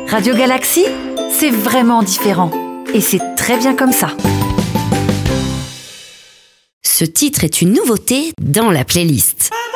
Radio Galaxy, c'est vraiment différent. Et c'est très bien comme ça. Ce titre est une nouveauté dans la playlist.